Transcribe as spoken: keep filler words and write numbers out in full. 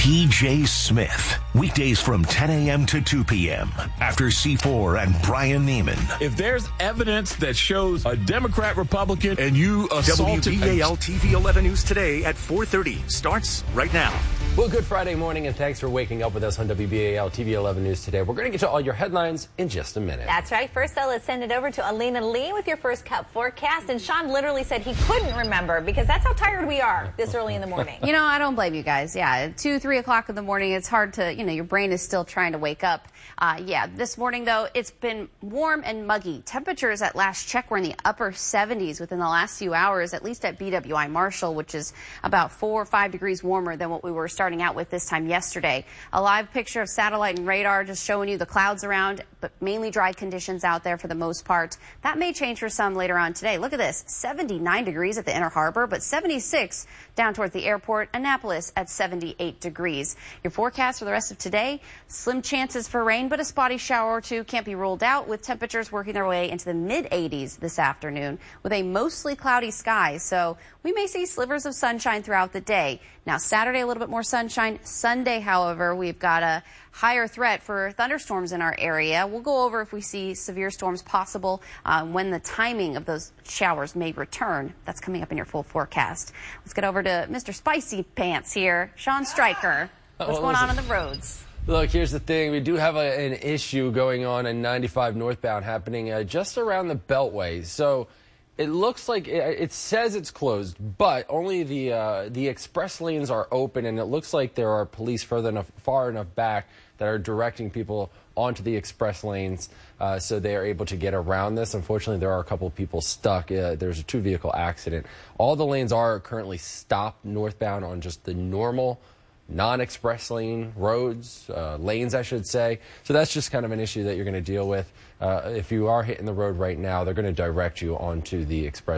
T J Smith. Weekdays from ten a.m. to two p.m. after C four and Brian Neiman. If there's evidence that shows a Democrat, Republican, and you assaulted... W B A L T V eleven News Today at four thirty starts right now. Well, good Friday morning, and thanks for waking up with us on W B A L T V eleven News Today. We're going to get to all your headlines in just a minute. That's right. First, though, let's send it over to Alina Lee with your first cup forecast. And Sean literally said he couldn't remember because that's how tired we are this early in the morning. You know, I don't blame you guys. Yeah, two, three o'clock in the morning, it's hard to, you know, your brain is still trying to wake up. Uh, yeah, this morning, though, it's been warm and muggy. Temperatures at last check were in the upper seventies within the last few hours, at least at B W I Marshall, which is about four or five degrees warmer than what we were starting out with this time yesterday. A live picture of satellite and radar just showing you the clouds around, but mainly dry conditions out there for the most part. That may change for some later on today. Look at this, seventy-nine degrees at the Inner Harbor, but seventy-six down towards the airport. Annapolis at seventy-eight degrees. Your forecast for the rest of today, slim chances for rain, but a spotty shower or two can't be ruled out, with temperatures working their way into the mid eighties this afternoon with a mostly cloudy sky. So we may see slivers of sunshine throughout the day. Now, Saturday, a little bit more sunshine. Sunday, however, we've got a higher threat for thunderstorms in our area. We'll go over if we see severe storms possible, uh, when the timing of those showers may return. That's coming up in your full forecast. Let's get over to Mister Spicy Pants here, Sean Stryker. What's well, going listen. on on the roads? Look, here's the thing. We do have a, an issue going on in ninety-five northbound happening uh, just around the Beltway. So it looks like it, it says it's closed, but only the uh, the express lanes are open, and it looks like there are police further enough, far enough back that are directing people onto the express lanes, uh, so they are able to get around this. Unfortunately, there are a couple of people stuck. Uh, there's a two-vehicle accident. All the lanes are currently stopped northbound on just the normal non-express lane roads, uh, lanes, I should say. So that's just kind of an issue that you're going to deal with. Uh, if you are hitting the road right now, they're going to direct you onto the express